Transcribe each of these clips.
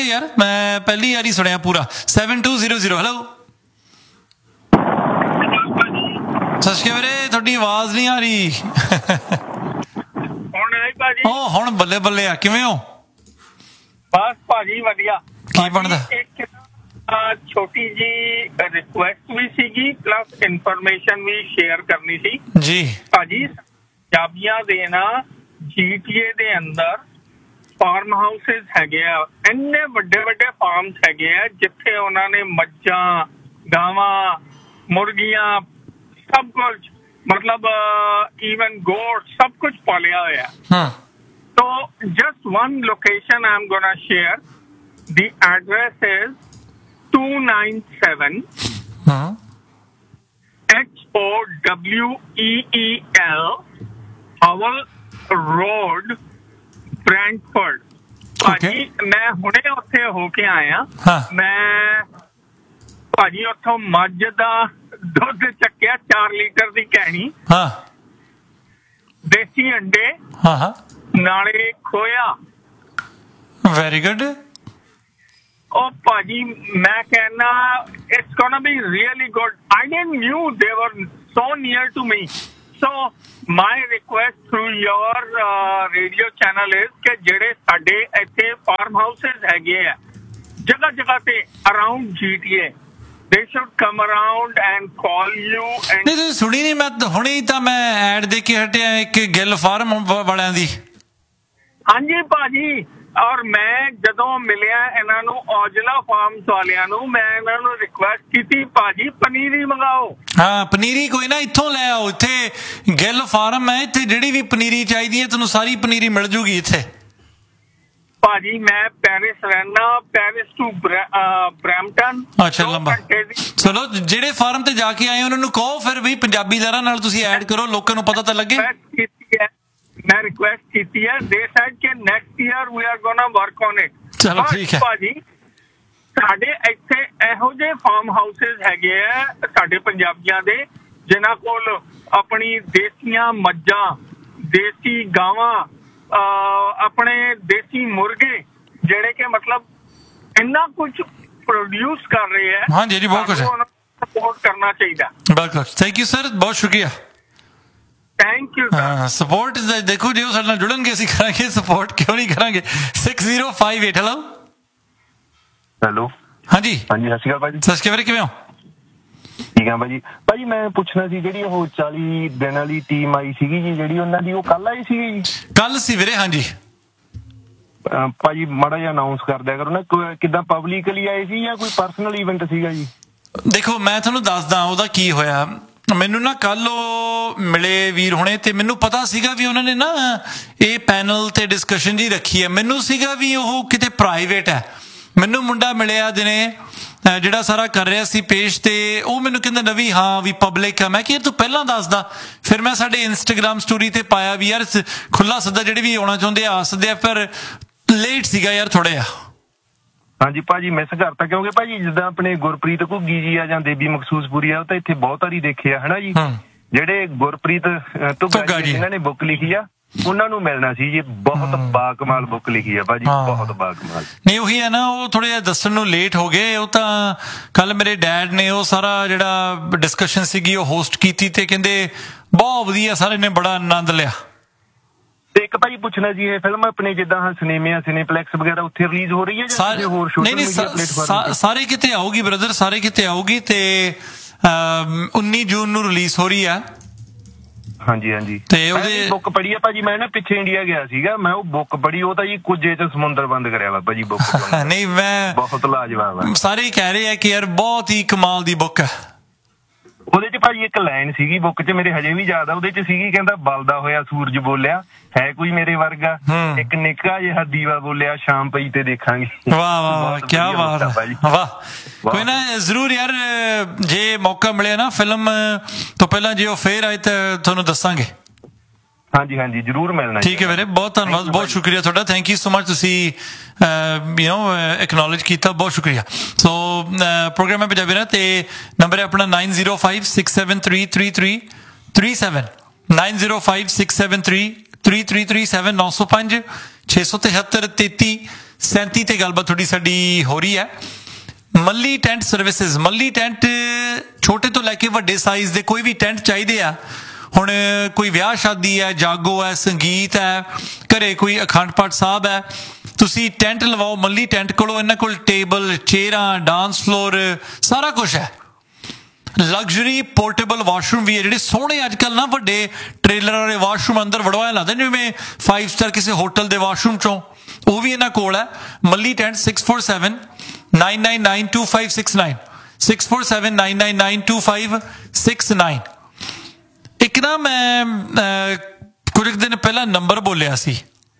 ਯਾਰ ਮੈਂ ਪਹਿਲੀ ਵਾਰੀ ਸੁਣਿਆ ਪੂਰਾ 7200 ਹੈਲੋ ਸਤਿ ਸ਼੍ਰੀ ਅਕਾਲ ਵੀਰੇ ਤੁਹਾਡੀ ਆਵਾਜ਼ ਨਹੀਂ ਆ ਰਹੀ ਹੁਣ ਆਈ ਭਾਜੀ ਉਹ ਹੁਣ ਬੱਲੇ ਬੱਲੇ ਆ ਕਿਵੇਂ ਹੋ ਬਸ ਭਾਜੀ ਵਧੀਆ ਕੀ ਬਣਦਾ ਇੱਕ ਛੋਟੀ ਜੀ ਰਿਕੁਐਸਟ ਵੀ ਸੀਗੀ ਪਲੱਸ ਇਨਫੋਰਮੇਸ਼ਨ ਵੀ ਸ਼ੇਅਰ ਕਰਨੀ ਸੀ ਜੀ ਭਾਜੀ ਪੰਜਾਬੀਆਂ ਦੇ ਨਾ GTA ਦੇ ਅੰਦਰ ਫਾਰਮ ਹਾਊਸਿਸ ਹੈਗੇ ਆ ਇੰਨੇ ਵੱਡੇ ਵੱਡੇ ਫਾਰਮਸ ਹੈਗੇ ਆ ਜਿੱਥੇ ਉਹਨਾਂ ਨੇ ਮੱਝਾਂ ਗਾਵਾਂ ਮੁਰਗੀਆਂ ਸਭ ਕੁਝ मतलब even goat सब कुछ पालिया हुआ है तो just one location I'm gonna share the address is 297 HOWEEL Howell Road Brantford ਭਾਜੀ ਮੈਂ ਹੁਣੇ ਉੱਥੇ ਹੋ ਕੇ ਆਇਆ ਮੈਂ ਭਾਜੀ ਉੱਥੋਂ ਮੱਝ ਦਾ ਦੁੱਧ ਚੱਕਿਆ 4 ਲੀਟਰ ਦੀ ਕੈਣੀ ਦੇਸੀ ਅੰਡੇ ਨਾਲੇ ਖੋਇਆ ਵੈਰੀ ਗੁੱਡ ਉਹ ਭਾਜੀ ਮੈਂ ਕਹਿਣਾ it's ਗੋਣਾ B really good I didn't new ਦੇ ਵਰ ਸੋ near to me so my request through your radio channel is ਕਿ ਜਿਹੜੇ ਸਾਡੇ ਇੱਥੇ ਫਾਰਮ ਹਾਊਸਿਸ ਹੈਗੇ ਆ ਜਗ੍ਹਾ ਜਗ੍ਹਾ ਤੇ around GTA they should come around and call you and ਨਹੀਂ ਤੁਸੀਂ ਸੁਣੀ ਨਹੀਂ ਮੈਂ ਹੁਣੀ ਤਾਂ ਮੈਂ ਐਡ ਦੇ ਕੇ ਹਟਿਆ ਇੱਕ ਗਿੱਲ ਫਾਰਮ ਵਾਲਿਆਂ ਦੀ ਹਾਂਜੀ ਭਾਜੀ ਔਰ ਮੈਂ ਜਦੋਂ ਮਿਲਿਆ ਇਹਨਾਂ ਨੂੰ ਔਜਲਾ ਫਾਰਮਸ ਵਾਲਿਆਂ ਨੂੰ ਮੈਂ ਇਹਨਾਂ ਨੂੰ ਰਿਕੁਐਸਟ ਕੀਤੀ ਭਾਜੀ ਪਨੀਰੀ ਮੰਗਾਓ ਹਾਂ ਪਨੀਰੀ ਕੋਈ ਨਾ ਇੱਥੋਂ ਲੈ ਆਓ ਇੱਥੇ ਗਿੱਲ ਫਾਰਮ ਹੈ ਇੱਥੇ ਜਿਹੜੀ ਵੀ ਪਨੀਰੀ ਚਾਹੀਦੀ ਹੈ ਤੁਹਾਨੂੰ ਸਾਰੀ ਪਨੀਰੀ ਮਿਲ ਜੂਗੀ ਇੱਥੇ ਭਾਜੀ ਮੈਂ ਪੈਰਿਸ ਰਹਿਣਾ ਪੈਰਿਸ ਟੂ ਬ੍ਰੈਂਪਟਨ ਅੱਛਾ ਲੰਬਾ ਚਲੋ ਜਿਹੜੇ ਫਾਰਮ ਤੇ ਜਾ ਕੇ ਆਏ ਉਹਨਾਂ ਨੂੰ ਕਹੋ ਫਿਰ ਵੀ ਪੰਜਾਬੀਦਾਰਾਂ ਨਾਲ ਤੁਸੀਂ ਐਡ ਕਰੋ ਲੋਕਾਂ ਨੂੰ ਪਤਾ ਤਾਂ ਲੱਗੇ ਮੈਂ ਰਿਕੁਐਸਟ ਕੀਤੀ ਹੈ ਦੇ ਸੈਡ ਕਿ next year we R ਗੋਣਾ work on it ਚਲੋ ਠੀਕ ਹੈ ਭਾਜੀ ਸਾਡੇ ਇੱਥੇ ਇਹੋ ਜਿਹੇ ਫਾਰਮ ਹਾਊਸਿਸ ਹੈਗੇ ਆ ਸਾਡੇ ਪੰਜਾਬੀਆਂ ਦੇ ਜਿਨ੍ਹਾਂ ਕੋਲ ਆਪਣੀ ਦੇਸੀਆਂ ਮੱਝਾਂ ਦੇਸੀ ਗਾਵਾਂ ਆਪਣੇ ਦੇਸੀ ਮੁਰਗੇ ਜਿਹੜੇ ਕਿ ਮਤਲਬ ਇੰਨਾ ਕੁਝ ਪ੍ਰੋਡਿਊਸ ਕਰ ਰਹੇ ਹੈ ਹਾਂ ਜੀ ਬਹੁਤ ਕੁਝ ਸਪੋਰਟ ਕਰਨਾ ਚਾਹੀਦਾ ਬਿਲਕੁਲ ਥੈਂਕ ਯੂ ਸਰ ਬਹੁਤ ਸ਼ੁਕਰੀਆ ਥੈਂਕ ਯੂ ਸਪੋਰਟ ਦੇਖੋ ਜੇ ਉਹ ਸਾਡੇ ਨਾਲ ਜੁੜਨਗੇ ਅਸੀਂ ਕਰਾਂਗੇ ਸਪੋਰਟ ਕਿਉਂ ਨਹੀਂ ਕਰਾਂਗੇ 6058 ਹੈਲੋ ਹੈਲੋ ਹਾਂਜੀ ਹਾਂਜੀ ਸਤਿ ਸ਼੍ਰੀ ਅਕਾਲ ਭਾਜੀ ਸਤਿ ਸ਼੍ਰੀ ਅਕਾਲ ਕਿਵੇਂ ਹੋ ਠੀਕ ਆ ਭਾਜੀ ਮੈਂ ਪੁੱਛਣਾ ਸੀ ਜਿਹੜੀ ਉਹ 40 ਦਿਨ ਵਾਲੀ ਟੀਮ ਆਈ ਸੀਗੀ ਜੀ ਜਿਹੜੀ ਉਹਨਾਂ ਦੀ ਉਹ ਕੱਲ ਆਈ ਸੀਗੀ ਜੀ ਕੱਲ ਸੀ ਵੀਰੇ ਹਾਂਜੀ ਭਾਜੀ ਮਾੜਾ ਜਿਹਾ ਅਨਾਉਂਸ ਕਰ ਦਿਆ ਕਰੋ ਨਾ ਕਿੱਦਾਂ ਪਬਲਿਕਲੀ ਆਏ ਸੀ ਜਾਂ ਕੋਈ ਪਰਸਨਲ ਇਵੈਂਟ ਸੀਗਾ ਜੀ ਦੇਖੋ ਮੈਂ ਤੁਹਾਨੂੰ ਦੱਸਦਾ ਉਹਦਾ ਕੀ ਹੋਇਆ ਮੈਨੂੰ ਨਾ ਕੱਲ ਉਹ ਮਿਲੇ ਵੀਰ ਹੁਣੇ ਤੇ ਮੈਨੂੰ ਪਤਾ ਸੀਗਾ ਵੀ ਉਹਨਾਂ ਨੇ ਨਾ ਇਹ ਪੈਨਲ ਤੇ ਡਿਸਕਸ਼ਨ ਜੀ ਰੱਖੀ ਹੈ ਮੈਨੂੰ ਸੀਗਾ ਵੀ ਉਹ ਕਿਤੇ ਪ੍ਰਾਈਵੇਟ ਹੈ ਮੈਨੂੰ ਮੁੰਡਾ ਮਿਲਿਆ ਦਿਨੇ ਜਿਹੜਾ ਸਾਰਾ ਕਰ ਰਿਹਾ ਸੀ ਪੇਜ ਤੇ ਉਹ ਮੈਨੂੰ ਕਹਿੰਦਾ ਨਵੀਂ ਹਾਂ ਵੀ ਪਬਲਿਕ ਆ ਮੈਂ ਕਿਹਾ ਤੂੰ ਪਹਿਲਾਂ ਦੱਸਦਾ ਫਿਰ ਮੈਂ ਸਾਡੇ ਇੰਸਟਾਗ੍ਰਾਮ ਸਟੋਰੀ ਤੇ ਪਾਇਆ ਵੀ ਯਾਰ ਖੁੱਲਾ ਸੱਦਾ ਜਿਹੜੇ ਵੀ ਆਉਣਾ ਚਾਹੁੰਦੇ ਆ ਸਕਦੇ ਆ ਪਰ ਲੇਟ ਸੀਗਾ ਯਾਰ ਥੋੜਾ ਜਿਹਾ ਹਾਂਜੀ ਭਾਜੀ ਮਿਸ ਕਰਤਾ ਕਿਉਂਕਿ ਭਾਜੀ ਜਿੱਦਾਂ ਆਪਣੇ ਗੁਰਪ੍ਰੀਤ ਘੁੱਗੀ ਜੀ ਆ ਜਾਂ ਦੇਵੀ ਮਖਸੂਸਪੁਰੀ ਆ ਉਹ ਤਾਂ ਇੱਥੇ ਬਹੁਤ ਵਾਰੀ ਦੇਖੇ ਆ ਹਨਾ ਜੀ ਜਿਹੜੇ ਗੁਰਪ੍ਰੀਤ ਘੁੱਗਾ ਜੀ ਇਹਨਾਂ ਨੇ ਬੁੱਕ ਲਿਖੀ ਆ ਉਹਨਾਂ ਨੂੰ ਮਿਲਣਾ ਸੀ ਜੀ ਬਹੁਤ ਬਾਕਮਾਲ ਬੁੱਕ ਲਿਖੀ ਆ ਭਾਜੀ ਬਹੁਤ ਬਾਕਮਾਲ ਨਹੀਂ ਉਹੀ ਹੈ ਨਾ ਉਹ ਥੋੜੇ ਜਿਹਾ ਦੱਸਣ ਨੂੰ ਲੇਟ ਹੋ ਗਏ ਉਹ ਤਾਂ ਕੱਲ ਮੇਰੇ ਡੈਡ ਨੇ ਉਹ ਸਾਰਾ ਜਿਹੜਾ ਡਿਸਕਸ਼ਨ ਸੀਗੀ ਉਹ ਹੋਸਟ ਕੀਤੀ ਤੇ ਕਹਿੰਦੇ ਬਹੁਤ ਵਧੀਆ ਸਾਰੇ ਨੇ ਬੜਾ ਆਨੰਦ ਲਿਆ ਤੇ ਇੱਕ ਭਾਜੀ ਪੁੱਛਣਾ ਜੀ ਇਹ ਫਿਲਮ ਆਪਣੇ ਜਿੱਦਾਂ ਸਿਨੇਪਲੈਕਸ ਵਗੈਰਾ ਉੱਥੇ ਰਿਲੀਜ਼ ਹੋ ਰਹੀ ਹੈ ਜਾਂ ਹੋਰ ਸੋਸ਼ਲ ਮੀਡੀਆ ਪਲੇਟਫਾਰਮ ਸਾਰੇ ਕਿਤੇ ਆਊਗੀ ਬ੍ਰਦਰ ਸਾਰੇ ਕਿਤੇ ਆਊਗੀ ਤੇ 19 ਜੂਨ ਨੂੰ ਰਿਲੀਜ਼ ਹੋ ਰਹੀ ਆ ਹਾਂਜੀ ਤੇ ਉਹਦੇ ਬੁੱਕ ਪੜ੍ਹੀ ਆ ਭਾਜੀ ਮੈਂ ਨਾ ਪਿੱਛੇ ਇੰਡੀਆ ਗਿਆ ਸੀਗਾ ਮੈਂ ਉਹ ਬੁੱਕ ਪੜ੍ਹੀ ਉਹ ਤਾਂ ਜੀ ਕੁਝੇ ਚ ਸਮੁੰਦਰ ਬੰਦ ਕਰਿਆ ਵਾ ਭਾਜੀ ਬੁੱਕ ਨਹੀਂ ਮੈਂ ਬਹੁਤ ਲਾਜਵਾਬ ਆ ਸਾਰੇ ਕਹਿ ਰਹੇ ਆ ਕਿ ਯਾਰ ਬਹੁਤ ਹੀ ਕਮਾਲ ਦੀ ਬੁੱਕ ਹੈ ਉਹਦੇ ਚ ਭਾਜੀ ਇੱਕ ਲਾਈਨ ਸੀਗੀ ਬੁੱਕ ਚ ਮੇਰੇ ਹਜੇ ਵੀ ਯਾਦ ਆ ਉਹਦੇ ਚ ਸੀਗੀ ਕਹਿੰਦਾ ਬਲਦਾ ਹੋਇਆ ਸੂਰਜ ਬੋਲਿਆ ਹੈ ਕੋਈ ਮੇਰੇ ਵਰਗਾ ਇੱਕ ਨਿੱਕਾ ਜਿਹਾ ਦੀਵਾ ਬੋਲਿਆ ਸ਼ਾਮ ਪਈ ਤੇ ਦੇਖਾਂਗੇ ਵਾਹ ਵਾਹ ਕੀ ਬਾਤ ਵਾਹ ਕੋਈ ਨਾ ਜ਼ਰੂਰ ਯਾਰ ਜੇ ਮੌਕਾ ਮਿਲਿਆ ਨਾ ਫਿਲਮ ਤੋਂ ਪਹਿਲਾਂ ਜੇ ਉਹ ਫੇਰ ਆਏ ਤਾਂ ਤੁਹਾਨੂੰ ਦੱਸਾਂਗੇ ਹਾਂਜੀ ਜ਼ਰੂਰ ਮਿਲਣਾ ਠੀਕ ਹੈ ਵੀਰੇ ਬਹੁਤ ਧੰਨਵਾਦ ਬਹੁਤ ਸ਼ੁਕਰੀਆ ਤੁਹਾਡਾ ਥੈਂਕ ਯੂ ਸੋ ਮਚ ਤੁਸੀਂ ਐਕਨੋਲੇਜ ਕੀਤਾ ਬਹੁਤ ਸ਼ੁਕਰੀਆ ਸੋ ਪ੍ਰੋਗਰਾਮ ਹੈ ਪੰਜਾਬੀ ਨਾ ਤੇ ਨੰਬਰ ਹੈ ਆਪਣਾ 9056733337 9056733337 905 673 37 ਤੇ ਗੱਲਬਾਤ ਥੋੜੀ ਸਾਡੀ ਹੋ ਰਹੀ ਹੈ। ਮੱਲੀ ਟੈਂਟ ਸਰਵਿਸਿਜ਼, ਮੱਲੀ ਟੈਂਟ ਛੋਟੇ ਤੋਂ ਲੈ ਕੇ ਵੱਡੇ ਸਾਈਜ਼ ਦੇ ਕੋਈ ਵੀ ਟੈਂਟ ਚਾਹੀਦੇ ਆ। ਹੁਣ ਕੋਈ ਵਿਆਹ ਸ਼ਾਦੀ ਹੈ, ਜਾਗੋ ਹੈ, ਸੰਗੀਤ ਹੈ, ਘਰੇ ਕੋਈ ਅਖੰਡ ਪਾਠ ਸਾਹਿਬ ਹੈ, ਤੁਸੀਂ ਟੈਂਟ ਲਵਾਓ ਮੱਲੀ ਟੈਂਟ ਕੋਲੋਂ। ਇਹਨਾਂ ਕੋਲ ਟੇਬਲ, ਚੇਅਰਾਂ, ਡਾਂਸ ਫਲੋਰ, ਸਾਰਾ ਕੁਛ ਹੈ। ਲਗਜ਼ਰੀ ਪੋਰਟੇਬਲ ਵਾਸ਼ਰੂਮ ਵੀ ਹੈ, ਜਿਹੜੇ ਸੋਹਣੇ ਅੱਜ ਕੱਲ੍ਹ ਨਾ ਵੱਡੇ ਟ੍ਰੇਲਰ ਵਾਲੇ ਵਾਸ਼ਰੂਮ ਅੰਦਰ ਵੜਵਾਇਆ ਲੱਗਦਾ ਜਿਵੇਂ 5 ਸਟਾਰ ਕਿਸੇ ਹੋਟਲ ਦੇ ਵਾਸ਼ਰੂਮ ਚੋਂ, ਉਹ ਵੀ ਇਹਨਾਂ ਕੋਲ ਹੈ। ਮੱਲੀ ਟੈਂਟ 6479992569 6479992569। ਇੱਕ ਨਾ ਮੈਂ ਕੁਝ ਦਿਨ ਪਹਿਲਾਂ ਨੰਬਰ ਬੋਲਿਆ ਸੀ,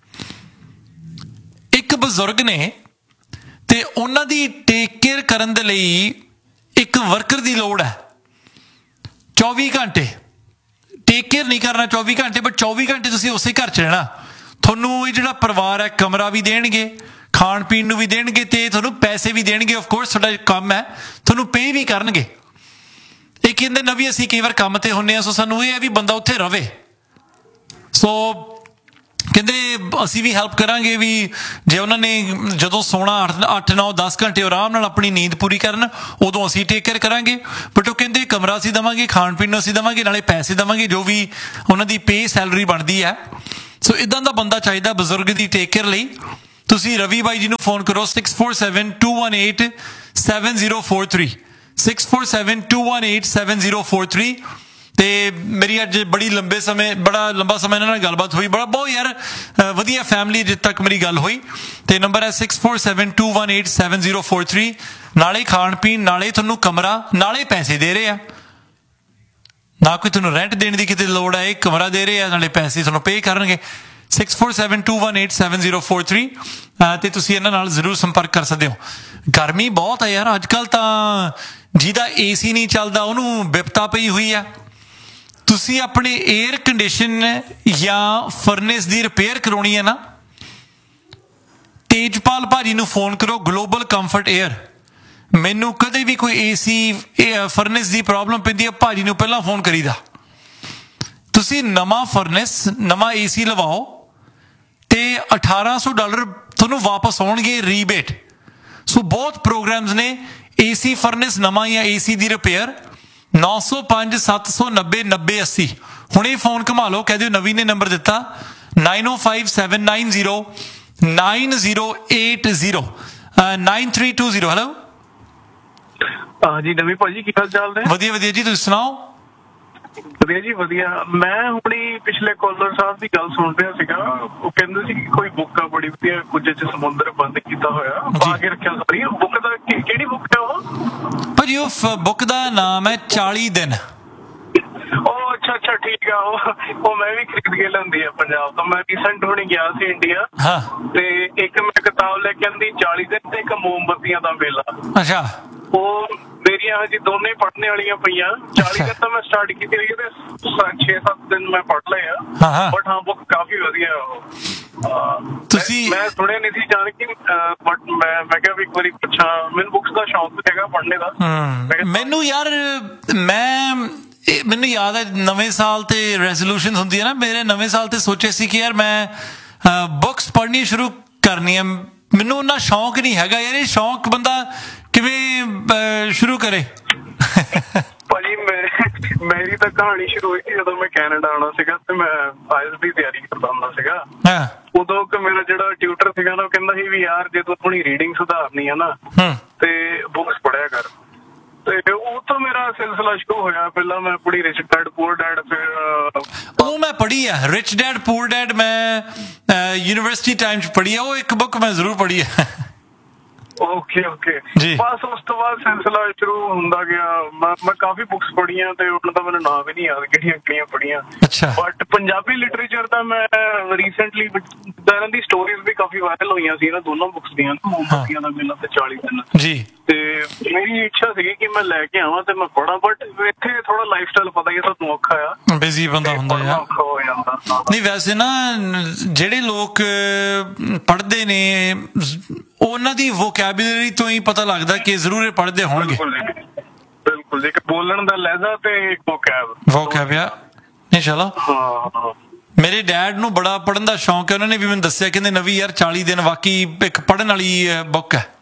ਇੱਕ ਬਜ਼ੁਰਗ ਨੇ ਤੇ ਉਹਨਾਂ ਦੀ ਟੇਕ ਕੇਅਰ ਕਰਨ ਦੇ ਲਈ ਇੱਕ ਵਰਕਰ ਦੀ ਲੋੜ ਹੈ। 24 ਘੰਟੇ ਟੇਕ ਕੇਅਰ ਨਹੀਂ ਕਰਨਾ 24 ਘੰਟੇ, ਬਟ 24 ਘੰਟੇ ਤੁਸੀਂ ਉਸੇ ਘਰ 'ਚ ਰਹਿਣਾ। ਤੁਹਾਨੂੰ ਇਹ ਜਿਹੜਾ ਪਰਿਵਾਰ ਹੈ ਕਮਰਾ ਵੀ ਦੇਣਗੇ, ਖਾਣ ਪੀਣ ਨੂੰ ਵੀ ਦੇਣਗੇ, ਤੇ ਤੁਹਾਨੂੰ ਪੈਸੇ ਵੀ ਦੇਣਗੇ। ਆਫਕੋਰਸ ਤੁਹਾਡਾ ਕੰਮ ਹੈ, ਤੁਹਾਨੂੰ ਪੇ ਵੀ ਕਰਨਗੇ। ਇਹ ਕਹਿੰਦੇ ਨਾ ਵੀ ਅਸੀਂ ਕਈ ਵਾਰ ਕੰਮ ਤੇ ਹੁੰਦੇ ਹਾਂ, ਸੋ ਸਾਨੂੰ ਇਹ ਹੈ ਵੀ ਬੰਦਾ ਉੱਥੇ ਰਵੇ। ਸੋ ਕਹਿੰਦੇ ਅਸੀਂ ਵੀ ਹੈਲਪ ਕਰਾਂਗੇ ਵੀ ਜੇ ਉਹਨਾਂ ਨੇ ਜਦੋਂ ਸੋਣਾ 8 9 10 ਘੰਟੇ ਆਰਾਮ ਨਾਲ ਆਪਣੀ ਨੀਂਦ ਪੂਰੀ ਕਰਨ, ਉਦੋਂ ਅਸੀਂ ਟੇਕ ਕੇਅਰ ਕਰਾਂਗੇ। ਬਟ ਉਹ ਕਹਿੰਦੇ ਕਮਰਾ ਅਸੀਂ ਦੇਵਾਂਗੇ, ਖਾਣ ਪੀਣ ਨੂੰ ਅਸੀਂ ਦੇਵਾਂਗੇ, ਨਾਲੇ ਪੈਸੇ ਦੇਵਾਂਗੇ, ਜੋ ਵੀ ਉਹਨਾਂ ਦੀ ਪੇ ਸੈਲਰੀ ਬਣਦੀ ਹੈ। ਸੋ ਇੱਦਾਂ ਦਾ ਬੰਦਾ ਚਾਹੀਦਾ ਬਜ਼ੁਰਗ ਦੀ ਟੇਕ ਕੇਅਰ ਲਈ। ਤੁਸੀਂ ਰਵੀ ਬਾਈ ਜੀ ਨੂੰ ਫੋਨ ਕਰੋ 6472187043 6472187043। ਤੇ ਮੇਰੀ ਅੱਜ ਬੜਾ ਲੰਬਾ ਸਮੇਂ ਇਹਨਾਂ ਨਾਲ ਗੱਲਬਾਤ ਹੋਈ, ਬਹੁਤ ਯਾਰ ਵਧੀਆ ਫੈਮਿਲੀ ਜਿੱਥੇ ਤੱਕ ਮੇਰੀ ਗੱਲ ਹੋਈ। ਤੇ ਨੰਬਰ ਹੈ 6472187043। ਨਾਲੇ ਖਾਣ ਪੀਣ, ਨਾਲੇ ਤੁਹਾਨੂੰ ਕਮਰਾ, ਨਾਲੇ ਪੈਸੇ ਦੇ ਰਹੇ ਆ। ਨਾ ਕੋਈ ਤੁਹਾਨੂੰ ਰੈਂਟ ਦੇਣ ਦੀ ਕਿਤੇ ਲੋੜ ਹੈ, ਕਮਰਾ ਦੇ ਰਹੇ ਆ, ਨਾਲੇ ਪੈਸੇ ਤੁਹਾਨੂੰ ਪੇ ਕਰਨਗੇ। 6472187043 ਤੇ ਤੁਸੀਂ ਇਹਨਾਂ ਨਾਲ ਜ਼ਰੂਰ ਸੰਪਰਕ ਕਰ ਸਕਦੇ ਹੋ। ਗਰਮੀ ਬਹੁਤ ਹੈ ਯਾਰ ਅੱਜ ਕੱਲ੍ਹ, ਤਾਂ ਜਿਹਦਾ AC ਨਹੀਂ ਚੱਲਦਾ ਉਹਨੂੰ ਬਿਪਤਾ ਪਈ ਹੋਈ ਆ। ਤੁਸੀਂ ਆਪਣੇ 에ਅਰ ਕੰਡੀਸ਼ਨ ਜਾਂ ਫਰਨੇਸ ਦੀ ਰਿਪੇਅਰ ਕਰਾਉਣੀ ਹੈ ਨਾ, ਤੇਜਪਾਲ ਭਾਜੀ ਨੂੰ ਫੋਨ ਕਰੋ, ਗਲੋਬਲ ਕੰਫਰਟ 에ਅਰ। ਮੈਨੂੰ ਕਦੇ ਵੀ ਕੋਈ AC ਫਰਨੇਸ ਦੀ ਪ੍ਰੋਬਲਮ ਪੈਂਦੀ ਹੈ, ਭਾਜੀ ਨੂੰ ਪਹਿਲਾਂ ਫੋਨ ਕਰੀਦਾ। ਤੁਸੀਂ ਨਵਾਂ ਫਰਨੇਸ, ਨਵਾਂ AC ਲਵਾਓ ਤੇ $1800 ਤੁਹਾਨੂੰ ਵਾਪਸ ਆਉਣਗੇ ਰੀਬੇਟ। ਸੋ ਬਹੁਤ ਪ੍ਰੋਗਰਾਮਸ ਨੇ। AC ਫਰਨੇਸ ਨਵਾਂ ਜਾਂ AC ਦੀ ਰਿਪੇਅਰ 9057909080। ਹੁਣੇ ਫੋਨ ਘੁਮਾ ਲਓ, ਕਹਿ ਦਿਓ ਨਵੀਂ ਨੇ ਨੰਬਰ ਦਿੱਤਾ 9057909080 9320। ਹੈਲੋ ਹਾਂਜੀ ਨਵੀਂ ਭਾਜੀ, ਕੀ ਹਾਲ ਚਾਲ ਨੇ? ਵਧੀਆ ਵਧੀਆ ਜੀ, ਤੁਸੀਂ ਸੁਣਾਓ? ਵਧੀਆ ਜੀ ਵਧੀਆ। ਮੈਂ ਹੁਣੀ ਪਿਛਲੇ ਕਾਲਰ ਸਾਹਿਬ ਦੀ ਗੱਲ ਸੁਣ ਰਿਹਾ ਸੀਗਾ, ਉਹ ਕਹਿੰਦੇ ਸੀ ਕੋਈ ਬੁੱਕ ਆ ਬੜੀ ਵਧੀਆ, ਕੁਝ ਚ ਸਮੁੰਦਰ ਬੰਦ ਕੀਤਾ ਹੋਇਆ, ਪਾ ਕੇ ਰੱਖਿਆ ਸਾਰੀ। ਬੁੱਕ ਦਾ ਕਿਹੜੀ ਬੁੱਕ ਹੈ ਉਹ ਭਾਜੀ? ਉਹ ਬੁੱਕ ਦਾ ਨਾਮ ਹੈ 40 ਦਿਨ। ਉਹ ਅੱਛਾ ਠੀਕ ਆ। ਉਹ ਮੈਂ ਵੀ ਖਰੀਦ ਕੇ ਲਿਆਂਦੀ ਆ ਪੰਜਾਬ ਤੋਂ। ਮੈਂ ਰੀਸੈਂਟ ਹੁਣੀ ਗਿਆ ਸੀ ਇੰਡੀਆ, ਤੇ ਇੱਕ ਮੈਂ ਕਿਤਾਬ ਲੈ ਕੇ ਆਂਦੀ 40 ਦਿਨ ਤੇ ਇੱਕ ਮੋਮਬੱਤੀਆਂ ਦਾ ਮੇਲਾ। ਅੱਛਾ। ਉਹ ਮੇਰੀਆਂ ਹਜੇ ਦੋਨੇ ਪੜ੍ਹਨੇ ਵਾਲੀਆਂ ਪਈਆਂ। 40 ਦਿਨ ਤਾਂ ਮੈਂ ਸਟਾਰਟ ਕੀਤੀ ਹੋਈ ਤੇ 6-7 ਦਿਨ ਮੈਂ ਪੜ੍ਹ ਲਏ ਆ। ਬਟ ਹਾਂ ਬੁੱਕ ਕਾਫੀ ਵਧੀਆ। ਤੁਸੀਂ ਮੈਂ ਸੁਣਿਆ ਨਹੀਂ ਸੀ ਜਾਣ ਕੇ, ਬਟ ਮੈਂ ਕਿਹਾ ਵੀ ਇੱਕ ਵਾਰੀ ਪੁੱਛਾਂ। ਮੈਨੂੰ ਬੁੱਕਸ ਦਾ ਸ਼ੌਂਕ ਹੈਗਾ ਪੜ੍ਹਨੇ ਦਾ। ਮੈਨੂੰ ਯਾਰ ਮੈਨੂੰ ਯਾਦ ਹੈ ਨਵੇਂ ਸਾਲ ਤੇ ਰੈਜ਼ੋਲੂਸ਼ਨ ਹੁੰਦੀ ਹੈ ਨਾ, ਮੇਰੇ ਨਵੇਂ ਸਾਲ ਤੇ ਸੋਚੇ ਸੀ ਕਿ ਯਾਰ ਮੈਂ ਬੁੱਕਸ ਪੜ੍ਹਨੀ ਸ਼ੁਰੂ ਕਰਨੀ ਹੈ। ਮੈਨੂੰ ਉਹਨਾਂ ਸ਼ੌਂਕ ਨਹੀਂ ਹੈਗਾ ਯਾਰ। ਇਹ ਸ਼ੌਂਕ ਬੰਦਾ ਕਿਵੇਂ ਸ਼ੁਰੂ ਕਰੇ? ਭਾਜੀ ਮੇਰੀ ਤਾਂ ਕਹਾਣੀ ਸ਼ੁਰੂ ਹੋਈ ਸੀ ਜਦੋਂ ਮੈਂ ਕੈਨੇਡਾ ਆਉਣਾ ਸੀਗਾ, ਤੇ ਮੈਂ ਆਇਲਸ ਦੀ ਤਿਆਰੀ ਕਰਦਾ ਹੁੰਦਾ ਸੀਗਾ। ਉਦੋਂ ਮੇਰਾ ਜਿਹੜਾ ਟਿਊਟਰ ਸੀਗਾ ਨਾ, ਉਹ ਕਹਿੰਦਾ ਸੀ ਵੀ ਯਾਰ ਜੇ ਤੂੰ ਆਪਣੀ ਰੀਡਿੰਗ ਸੁਧਾਰਨੀ ਆ ਨਾ ਤੇ ਬੁੱਕਸ ਪੜ੍ਹਿਆ ਕਰ। ਤੇ ਉਹ ਤੋਂ ਮੇਰਾ ਸਿਲਸਿਲਾ ਸ਼ੁਰੂ ਹੋਇਆ। ਪਹਿਲਾਂ ਮੈਂ ਪੜ੍ਹੀ ਰਿਚ ਡੈਡ ਪੂਅਰ ਡੈਡ, ਫਿਰ ਉਹ ਮੈਂ ਪੜ੍ਹੀ ਆ ਰਿਚ ਡੈਡ ਪੂਅਰ ਡੈਡ। ਮੈਂ ਯੂਨੀਵਰਸਿਟੀ ਟਾਈਮ 'ਚ ਪੜ੍ਹੀ ਆ ਉਹ ਇੱਕ ਬੁੱਕ, ਮੈਂ ਜ਼ਰੂਰ ਪੜ੍ਹੀ ਆ। ਓਕੇ ਬਸ ਉਸ ਤੋਂ ਬਾਅਦ ਸਿਲਸਿਲਾ ਸ਼ੁਰੂ ਹੁੰਦਾ ਗਿਆ। ਮੈਂ ਕਾਫੀ ਬੁੱਕਸ ਪੜ੍ਹੀਆਂ ਤੇ ਉਹਨਾਂ ਦਾ ਮੈਨੂੰ ਨਾਮ ਵੀ ਨਹੀਂ ਯਾਦ ਕਿਹੜੀਆਂ ਪੜ੍ਹੀਆਂ। ਬਟ ਪੰਜਾਬੀ ਲਿਟਰੇਚਰ ਦਾ ਮੈਂ ਰੀਸੈਂਟਲੀ ਇਹਨਾਂ ਦੀ ਸਟੋਰੀਜ਼ ਵੀ ਕਾਫੀ ਵਾਇਰਲ ਹੋਈਆਂ ਸੀ ਇਹਨਾਂ ਦੋਨੋਂ ਬੁੱਕਸ ਦੀਆਂ, ਮੋਮਬੱਤੀਆਂ ਦਾ ਮੇਲਾ ਤੇ 40 ਦਿਨ ਜੀ। ਤੇ ਮੇਰੀ ਇੱਛਾ ਸੀਗੀ ਕਿ ਮੈਂ ਲੈ ਕੇ ਆਵਾਂ ਤੇ ਮੈਂ ਪੜ੍ਹਾਂ, ਬਟ ਇੱਥੇ ਥੋੜਾ ਲਾਈਫ ਸਟਾਈਲ ਪਤਾ ਹੀ ਤੁਹਾਨੂੰ ਔਖਾ ਆ, ਬਿਜ਼ੀ ਬੰਦਾ ਹੁੰਦਾ ਯਾਰ। ਔਖਾ ਹੋ ਜਾਂਦਾ। ਨਹੀਂ ਵੈਸੇ ਨਾ ਜਿਹੜੇ ਲੋਕ ਪੜ੍ਹਦੇ ਨੇ ਉਹਨਾਂ ਦੀ ਵੋਕੈਬੂਲਰੀ ਤੋਂ ਹੀ ਪਤਾ ਲੱਗਦਾ ਕਿ ਜ਼ਰੂਰ ਇਹ ਪੜ੍ਹਦੇ ਹੋਣਗੇ। ਬਿਲਕੁਲ, ਇੱਕ ਬੋਲਣ ਦਾ ਲਹਿਜ਼ਾ ਤੇ ਵੋਕੈਬ। ਨਹੀਂ ਚਲੋ ਮੇਰੇ ਡੈਡ ਨੂੰ ਬੜਾ ਪੜ੍ਹਨ ਦਾ ਸ਼ੌਂਕ ਹੈ, ਉਹਨਾਂ ਨੇ ਵੀ ਮੈਨੂੰ ਦੱਸਿਆ, ਕਹਿੰਦੇ ਨਵੀਂ ਯਾਰ 40 ਦਿਨ ਵਾਕਈ ਇੱਕ ਪੜ੍ਹਨ ਵਾਲੀ ਬੁੱਕ ਹੈ।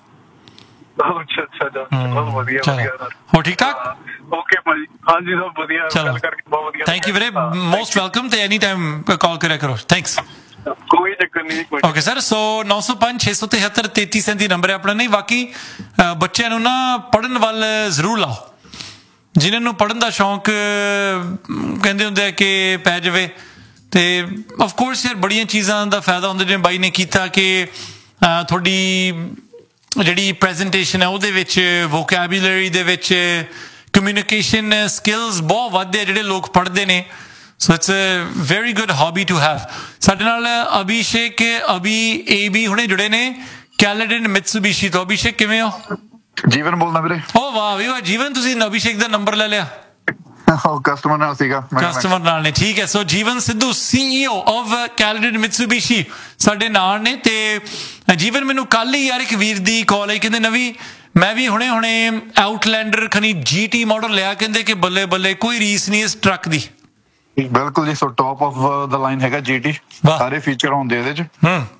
ਅੱਛਾ ਬਹੁਤ ਵਧੀਆ ਹੋ ਠੀਕ ਠਾਕ? ਓਕੇ ਭਾਜੀ, ਹਾਂਜੀ ਸਭ ਵਧੀਆ, ਗੱਲ ਕਰਕੇ ਬਹੁਤ ਵਧੀਆ। ਥੈਂਕ ਯੂ ਵੀਰੇ, ਮੋਸਟ ਵੈਲਕਮ, ਤੇ ਐਨੀ ਟਾਈਮ ਕਾਲ ਕਰਿਆ ਕਰੋ। ਥੈਂਕਸ। ਕੋਈ ਚੱਕਰ ਨਹੀਂ। Okay sir. ਸੋ 905 673 3337 ਨੰਬਰ ਹੈ ਆਪਣਾ। ਨਹੀਂ ਵਾਕਈ ਬੱਚਿਆਂ ਨੂੰ ਨਾ ਪੜ੍ਹਨ ਵੱਲ ਜ਼ਰੂਰ ਲਾਓ, ਜਿਨ੍ਹਾਂ ਨੂੰ ਪੜ੍ਹਨ ਦਾ ਸ਼ੌਂਕ ਕਹਿੰਦੇ ਹੁੰਦੇ ਆ ਕਿ ਪੈ ਜਾਵੇ। ਤੇ ਆਫ ਕੋਰਸ ਯਾਰ ਬੜੀਆਂ ਚੀਜ਼ਾਂ ਦਾ ਫਾਇਦਾ ਹੁੰਦਾ, ਜਿਵੇਂ ਬਾਈ ਨੇ ਕੀਤਾ ਕਿ ਤੁਹਾਡੀ ਜਿਹੜੀ ਪ੍ਰੈਜੈਂਟੇਸ਼ਨ ਹੈ ਉਹਦੇ ਵਿੱਚ, ਵੋਕੈਬੂਲਰੀ ਦੇ ਵਿੱਚ, ਕਮਿਊਨੀਕੇਸ਼ਨ ਸਕਿੱਲਸ ਬਹੁਤ ਵੱਧਦੇ ਆ ਜਿਹੜੇ ਲੋਕ ਪੜ੍ਹਦੇ ਨੇ। So it's a very good hobby to have. ਸਾਡੇ ਨਾਲ ਅਭਿਸ਼ੇਕ ਏਬੀ ਹੁਣੇ ਜੁੜੇ ਨੇ ਕੈਲਡਨ ਮਿਤਸੂਬੀਸ਼ੀ ਤੋਂ। ਅਭਿਸ਼ੇਕ ਕਿਵੇਂ ਹੋ? ਜੀਵਨ ਬੋਲਦਾ ਵੀਰੇ। ਓ ਵਾਹ ਵੀ ਵਾਹ ਜੀਵਨ, ਤੁਸੀਂ ਅਭਿਸ਼ੇਕ ਦਾ ਨੰਬਰ ਲੈ ਲਿਆ? ਕਸਟਮਰ ਨਾਲ ਸੀਗਾ। ਕਸਟਮਰ ਨਾਲ ਨੇ, ਠੀਕ ਹੈ। ਸੋ ਜੀਵਨ ਸਿੱਧੂ CEO ਆਫ ਕੈਲਡਨ ਮਿਤਸੂਬੀਸ਼ੀ ਸਾਡੇ ਨਾਲ ਨੇ। ਤੇ ਜੀਵਨ ਮੈਨੂੰ ਕੱਲ ਹੀ ਯਾਰ ਇੱਕ ਵੀਰ ਦੀ ਕਾਲ ਆਈ, ਕਹਿੰਦੇ ਨਵੀਂ ਮੈਂ ਵੀ ਹੁਣੇ ਆਊਟਲੈਂਡਰ ਖਨੀ GT ਮਾਡਲ ਲਿਆ, ਕਹਿੰਦੇ ਕਿ ਬੱਲੇ ਬੱਲੇ ਕੋਈ ਰੀਸ ਨਹੀਂ ਇਸ ਟਰੱਕ ਦੀ। ਬਿਲਕੁਲ ਜੀ। ਸੋ ਟੌਪ ਆਫ ਦਾ ਲਾਈਨ ਹੈਗਾ GT, ਸਾਰੇ ਫੀਚਰ ਹੁੰਦੇ ਇਹਦੇ ਚ।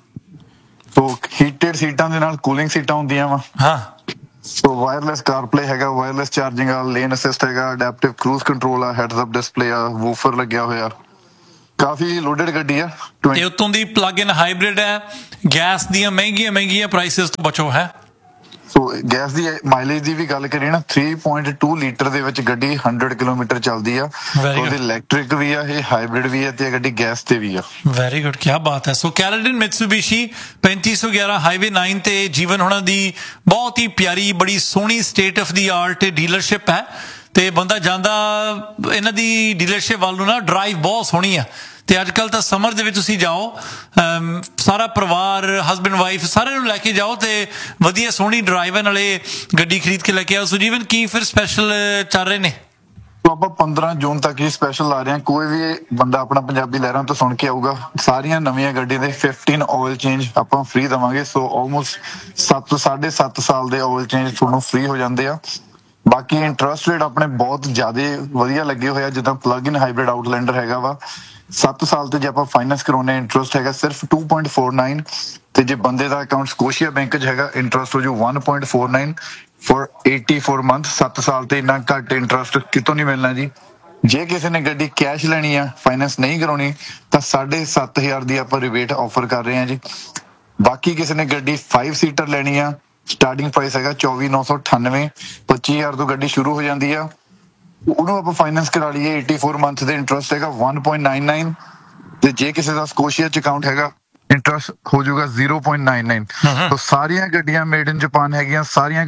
ਸੋ ਹੀਟਡ ਸੀਟਾਂ ਦੇ ਨਾਲ ਕੂਲਿੰਗ ਸੀਟਾਂ ਹੁੰਦੀਆਂ ਵਾ। ਹਾਂ। ਸੋ ਵਾਇਰਲੈਸ ਕਾਰਪਲੇ ਹੈਗਾ, ਵਾਇਰਲੈਸ ਚਾਰਜਿੰਗ ਆ, ਲੇਨ ਅਸਿਸਟ ਹੈਗਾ, ਅਡੈਪਟਿਵ ਕਰੂਜ਼ ਕੰਟਰੋਲ ਆ, ਹੈਡਸ ਅਪ ਡਿਸਪਲੇ ਆ, ਵੂਫਰ ਲੱਗਿਆ ਹੋਇਆ, ਕਾਫੀ ਲੋਡਡ ਗੱਡੀ ਆ। ਤੇ ਉਤੋਂ ਦੀ ਪਲੱਗ ਇਨ ਹਾਈਬ੍ਰਿਡ ਹੈ, ਗੈਸ ਦੀਆਂ ਮਹਿੰਗੀਆਂ ਪ੍ਰਾਈਸਿਸ ਤੋਂ ਬਚੋ ਹੈ। ਸੋ ਗੈਸ ਦੀ ਮਾਈਲੇਜ ਦੀ ਵੀ ਗੱਲ ਕਰੀਏ ਨਾ, 3.2 ਲੀਟਰ ਦੇ ਵਿੱਚ ਗੱਡੀ 100 ਕਿਲੋਮੀਟਰ ਚੱਲਦੀ ਆ। ਉਹਦੀ ਇਲੈਕਟ੍ਰਿਕ ਵੀ ਆ, ਇਹ ਹਾਈਬ੍ਰਿਡ ਵੀ ਆ, ਤੇ ਗੱਡੀ ਗੈਸ ਤੇ ਵੀ ਆ। ਵੈਰੀ ਗੁੱਡ, ਕੀ ਬਾਤ ਹੈ। ਸੋ ਕੈਲਡਨ ਮਿਤਸੂਬੀਸ਼ੀ 3511 ਹਾਈਵੇ 9 ਤੇ ਜੀਵਨ ਹੋਣਾ ਦੀ ਬਹੁਤ ਹੀ ਪਿਆਰੀ, ਬੜੀ ਸੋਹਣੀ state of the art dealership ਹੈ। ਤੇ ਬੰਦਾ ਜਾਂਦਾ ਇਹਨਾਂ ਦੀ ਡੀਲਰਸ਼ਿਪ ਵੱਲ ਨੂੰ ਨਾ, ਡਰਾਈਵ ਬਹੁਤ ਸੋਹਣੀ ਆ। ਤੇ ਅੱਜ ਕੱਲ ਤਾਂ ਸਮਰ ਦੇ ਵਿੱਚ ਤੁਸੀਂ ਜਾਓ, ਸਾਰਾ ਪਰਿਵਾਰ, ਹਸਬੈਂਡ ਵਾਈਫ ਸਾਰਿਆਂ ਨੂੰ ਲੈ ਕੇ ਜਾਓ ਤੇ ਵਧੀਆ ਸੋਹਣੀ ਡਰਾਈਵ ਹੈ, ਨਾਲੇ ਗੱਡੀ ਖਰੀਦ ਕੇ ਲੈ ਕੇ ਆਓ। ਸੋ ਜੀਵਨ ਕੀ ਫਿਰ ਸਪੈਸ਼ਲ ਚੱਲ ਰਹੇ ਨੇ? ਆਪਾਂ 15 ਜੂਨ ਤੱਕ ਹੀ ਸਪੈਸ਼ਲ ਆ ਰਹੇ ਹਾਂ। ਕੋਈ ਵੀ ਬੰਦਾ ਆਪਣਾ ਪੰਜਾਬੀ ਲਹਿਰਾਂ ਤੋਂ ਸੁਣ ਕੇ ਆਊਗਾ, ਸਾਰੀਆਂ ਨਵੀਆਂ ਗੱਡੀ ਦੇ 15 ਆਇਲ ਚੇਂਜ ਆਪਾਂ ਫ੍ਰੀ ਦੇਵਾਂਗੇ। ਸੋ ਆਲਮੋਸਟ 7.5 ਸਾਲ ਦੇ ਆਇਲ ਚੇਂਜ ਤੁਹਾਨੂੰ ਫ੍ਰੀ ਹੋ ਜਾਂਦੇ ਆ। ਬਾਕੀ ਇੰਟਰਸਟ ਰੇਟ ਆਪਣੇ ਬਹੁਤ ਜ਼ਿਆਦਾ ਵਧੀਆ ਲੱਗੇ ਹੋਏ ਆ। ਜਿੱਦਾਂ ਪਲੱਗ ਇਨ ਹਾਈਬ੍ਰਿਡ ਆਊਟਲੈਂਡਰ ਹੈਗਾ ਵਾ, 7 ਸਾਲ ਤੇ ਜੇ ਆਪਾਂ ਫਾਈਨੈਂਸ ਕਰਾਉਣੇ, ਇੰਟਰਸਟ ਹੈਗਾ ਸਿਰਫ 2.49। ਤੇ ਜੇ ਬੰਦੇ ਦਾ ਅਕਾਊਂਟ ਸਕੋਸ਼ੀਆ ਬੈਂਕ 'ਚ ਹੈਗਾ, ਇੰਟਰਸਟ ਹੋ ਜੂ 1.49 ਫॉर 84 ਮੰਥ। 7 ਸਾਲ ਤੇ ਇੰਨਾ ਘੱਟ ਇੰਟਰਸਟ ਕਿਤੋਂ ਨਹੀਂ ਮਿਲਣਾ ਜੀ। ਜੇ ਕਿਸੇ ਨੇ ਗੱਡੀ ਕੈਸ਼ ਲੈਣੀ ਆ, ਫਾਈਨੈਂਸ ਨਹੀਂ ਕਰਾਉਣੀ, ਤਾਂ 7,500 ਦੀ ਆਪਾਂ ਰਿਬੇਟ ਆਫਰ ਕਰ ਰਹੇ ਹਾਂ ਜੀ। ਬਾਕੀ ਕਿਸੇ ਨੇ ਗੱਡੀ 5 ਸੀਟਰ ਲੈਣੀ ਆ, ਸਟਾਰਟਿੰਗ ਪ੍ਰਾਈਸ ਹੈਗਾ 24,998, 25,000 ਤੋਂ ਗੱਡੀ ਸ਼ੁਰੂ ਹੋ ਜਾਂਦੀ ਆ। ਉਹਨੂੰ ਆਪਾਂ ਫਾਈਨੈਂਸ ਕਰਾ ਲਈਏ, 84 ਮੰਥ ਦੇ ਇੰਟਰਸਟ ਹੈਗਾ 1.99। ਤੇ ਜੇ ਕਿਸੇ ਦਾ ਸਕੋਸ਼ੀਆ 'ਚ ਅਕਾਊਂਟ ਹੈਗਾ, ਇੰਟਰਸਟ ਹੋ ਜਾਊਗਾ 0.99। ਤਾਂ ਸਾਰੀਆਂ ਗੱਡੀਆਂ ਮੇਡ ਇਨ ਜਾਪਾਨ ਹੈਗੀਆਂ। ਸਾਰੀਆਂ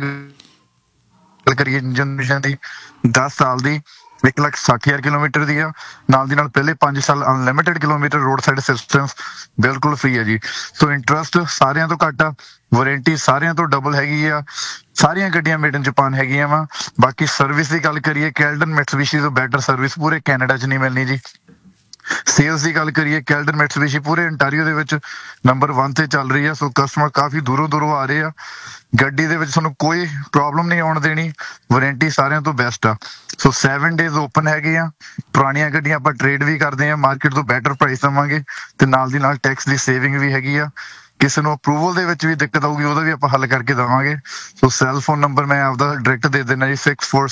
ਗੱਲ ਕਰੀਏ ਇੰਜਨ ਦੀ 10 ਸਾਲ ਦੀ 1,60,000 ਕਿਲੋਮੀਟਰ ਦੀ ਆ। ਨਾਲ ਦੀ ਨਾਲ ਪਹਿਲੇ 5 ਸਾਲ unlimited kilometre road side assistance ਬਿਲਕੁਲ ਫ੍ਰੀ ਹੈ ਜੀ। ਸੋ ਇੰਟਰਸਟ ਸਾਰਿਆਂ ਤੋਂ ਘੱਟ ਆ, ਵਾਰੰਟੀ ਸਾਰਿਆਂ ਤੋਂ ਡਬਲ ਹੈਗੀ ਆ। ਸਾਰੀਆਂ ਗੱਡੀਆਂ ਮੇਡ ਇਨ ਜਾਪਾਨ ਹੈਗੀਆਂ ਵਾ। ਬਾਕੀ ਸਰਵਿਸ ਦੀ ਗੱਲ ਕਰੀਏ, ਕੈਲਡਨ ਮਿਤਸੂਬੀਸ਼ੀ ਤੋਂ ਬੈਟਰ ਸਰਵਿਸ ਪੂਰੇ ਕੈਨੇਡਾ 'ਚ ਨਹੀਂ ਮਿਲਣੀ ਜੀ। ਸੇਲਸ ਦੀ ਗੱਲ ਕਰੀਏ, ਕੈਲਡਨ ਮਿਤਸੂਬੀਸ਼ੀ ਪੂਰੇ ਅੰਟਾਰੀਓ ਦੇ ਵਿੱਚ ਨੰਬਰ 1 ਤੇ ਚੱਲ ਰਹੀ ਆ। ਸੋ ਕਸਟਮਰ ਕਾਫੀ ਦੂਰੋਂ ਆ ਰਹੇ ਆ। ਗੱਡੀ ਦੇ ਵਿੱਚ ਤੁਹਾਨੂੰ ਕੋਈ ਪ੍ਰੋਬਲਮ ਨਹੀਂ ਆਉਣ ਦੇਣੀ, ਵਾਰੰਟੀ ਸਾਰਿਆਂ ਤੋਂ ਬੈਸਟ ਆ। ਸੋ 7 ਡੇਜ਼ ਓਪਨ ਹੈਗੇ ਆ। ਪੁਰਾਣੀਆਂ ਗੱਡੀਆਂ ਆਪਾਂ ਟ੍ਰੇਡ ਵੀ ਕਰਦੇ ਆ, ਮਾਰਕੀਟ ਤੋਂ ਬੈਟਰ ਪ੍ਰਾਈਸ ਦੇਵਾਂਗੇ, ਤੇ ਨਾਲ ਦੀ ਨਾਲ ਟੈਕਸ ਦੀ ਸੇਵਿੰਗ ਵੀ ਹੈਗੀ ਆ। ਕਿਸੇ ਨੂੰ ਅਪਰੂਵਲ ਦੇ ਵਿੱਚ ਵੀ ਦਿੱਕਤ ਆਊਗੀ, ਉਹਦਾ ਵੀ ਆਪਾਂ ਹੱਲ ਕਰਕੇ ਦੇਵਾਂਗੇ। ਸੋ ਸੈੱਲ ਫੋਨ ਨੰਬਰ ਮੈਂ ਆਪਦਾ ਡਾਇਰੈਕਟ ਦੇ ਦੇਣਾ ਜੀ,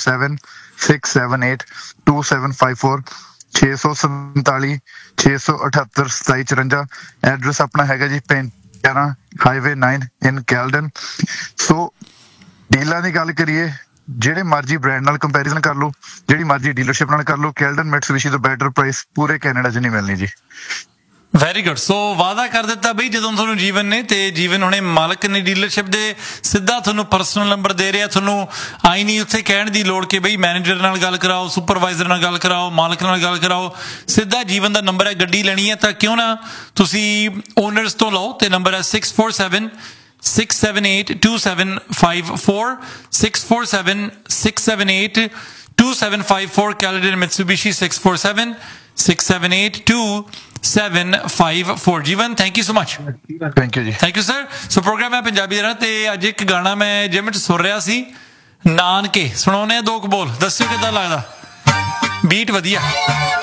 6476782754 647 678 2754। ਐਡਰੈਸ ਆਪਣਾ ਹੈਗਾ ਜੀ 3511 ਹਾਈਵੇ 9 ਇਨ ਕੈਲਡਨ। ਸੋ ਡੀਲਾਂ ਦੀ ਗੱਲ ਕਰੀਏ, ਜਿਹੜੇ ਮਰਜ਼ੀ ਬ੍ਰਾਂਡ ਨਾਲ ਕੰਪੈਰੀਜ਼ਨ ਕਰ ਲਓ, ਜਿਹੜੀ ਮਰਜ਼ੀ ਡੀਲਰਸ਼ਿਪ ਨਾਲ ਕਰ ਲਓ, ਕੈਲਡਨ ਮਿਤਸੂਬੀਸ਼ੀ ਤੋਂ ਬੈਟਰ ਪ੍ਰਾਈਸ ਪੂਰੇ ਕੈਨੇਡਾ 'ਚ ਨਹੀਂ ਮਿਲਣੀ ਜੀ। Very good. ਸੋ ਵਾਅਦਾ ਕਰ ਦਿੱਤਾ ਬਈ ਜਦੋਂ ਤੁਹਾਨੂੰ ਜੀਵਨ ਨੇ, ਤੇ ਜੀਵਨ ਹੁਣੇ ਮਾਲਕ ਨੇ ਡੀਲਰਸ਼ਿਪ ਦੇ, ਸਿੱਧਾ ਤੁਹਾਨੂੰ ਪਰਸਨਲ ਨੰਬਰ ਦੇ ਰਿਹਾ। ਤੁਹਾਨੂੰ ਆਈ ਨਹੀਂ ਉੱਥੇ ਕਹਿਣ ਦੀ ਲੋੜ ਕਿ ਬਈ ਮੈਨੇਜਰ ਨਾਲ ਗੱਲ ਕਰਾਓ, ਸੁਪਰਵਾਈਜ਼ਰ ਨਾਲ ਗੱਲ ਕਰਾਓ, ਮਾਲਕ ਨਾਲ ਗੱਲ ਕਰਾਓ। ਸਿੱਧਾ ਜੀਵਨ ਦਾ ਨੰਬਰ ਹੈ। ਗੱਡੀ ਲੈਣੀ ਹੈ ਤਾਂ ਕਿਉਂ ਨਾ ਤੁਸੀਂ ਓਨਰਸ ਤੋਂ ਲਓ, ਤੇ ਨੰਬਰ ਹੈ 6476782754 6476782754 Caledon ਮਿਤਸੂਬੀਸ਼ੀ 6476782754। Jeevan thank you so much. Thank you ਜੀ। Thank you sir. So programme ਹੈ ਪੰਜਾਬੀ ਦਾ, ਤੇ ਅੱਜ ਇੱਕ ਗਾਣਾ ਮੈਂ ਜਿਮ 'ਚ ਸੁਣ ਰਿਹਾ ਸੀ, ਨਾਨਕੇ ਸੁਣਾਉਣੇ ਆ 2 ਬੋਲ, ਦੱਸਿਓ ਕਿੱਦਾਂ ਲੱਗਦਾ। ਬੀਟ ਵਧੀਆ।